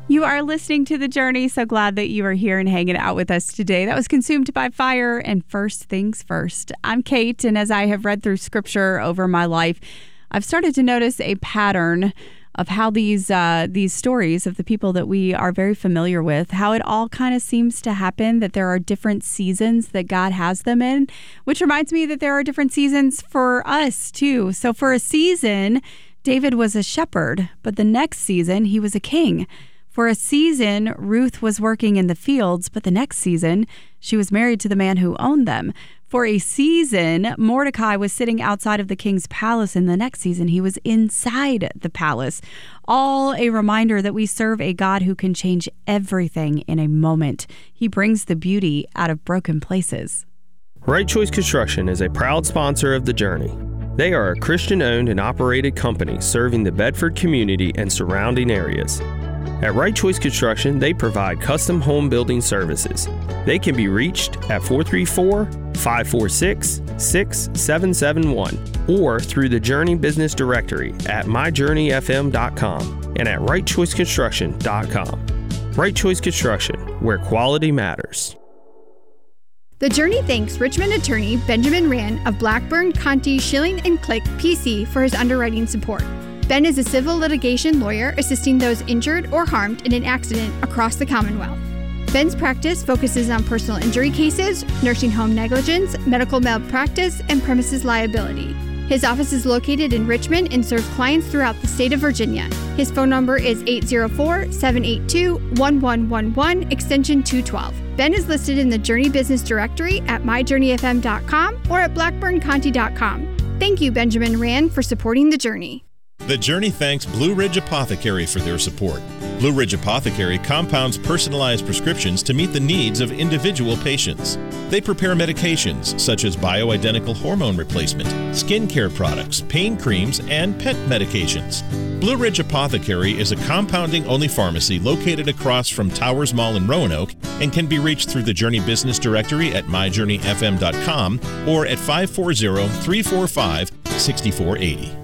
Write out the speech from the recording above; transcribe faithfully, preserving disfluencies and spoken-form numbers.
You are listening to The Journey. So glad that you are here and hanging out with us today. That was Consumed by Fire and First Things First. I'm Kate, and as I have read through scripture over my life, I've started to notice a pattern of how these uh, these stories of the people that we are very familiar with, how it all kind of seems to happen, that there are different seasons that God has them in, which reminds me that there are different seasons for us too. So for a season, David was a shepherd, but the next season, he was a king. For a season, Ruth was working in the fields, but the next season, she was married to the man who owned them. For a season, Mordecai was sitting outside of the king's palace, and the next season, he was inside the palace. All a reminder that we serve a God who can change everything in a moment. He brings the beauty out of broken places. Right Choice Construction is a proud sponsor of The Journey. They are a Christian-owned and operated company serving the Bedford community and surrounding areas. At Right Choice Construction, they provide custom home building services. They can be reached at four three four, five four six, six seven seven one or through the Journey Business Directory at my journey f m dot com and at right choice construction dot com. Right Choice Construction, where quality matters. The Journey thanks Richmond attorney Benjamin Rand of Blackburn, Conti, Schilling and Click, P C for his underwriting support. Ben is a civil litigation lawyer assisting those injured or harmed in an accident across the Commonwealth. Ben's practice focuses on personal injury cases, nursing home negligence, medical malpractice, and premises liability. His office is located in Richmond and serves clients throughout the state of Virginia. His phone number is eight zero four, seven eight two, one one one one, extension two twelve. Ben is listed in the Journey Business Directory at my journey f m dot com or at blackburn conti dot com. Thank you, Benjamin Rand, for supporting The Journey. The Journey thanks Blue Ridge Apothecary for their support. Blue Ridge Apothecary compounds personalized prescriptions to meet the needs of individual patients. They prepare medications such as bioidentical hormone replacement, skincare products, pain creams, and pet medications. Blue Ridge Apothecary is a compounding-only pharmacy located across from Towers Mall in Roanoke and can be reached through the Journey Business Directory at my journey f m dot com or at five four zero, three four five, six four eight zero.